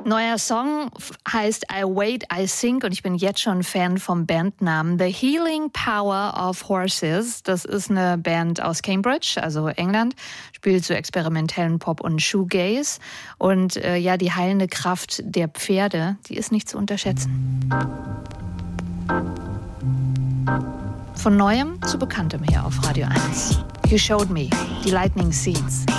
Neuer Song heißt I Wait, I Think und ich bin jetzt schon Fan vom Bandnamen The Healing Power of Horses. Das ist eine Band aus Cambridge, also England, spielt so experimentellen Pop und Shoegaze. Und die heilende Kraft der Pferde, die ist nicht zu unterschätzen. Von Neuem zu Bekanntem hier auf Radio 1. You Showed Me, die Lightning Seeds.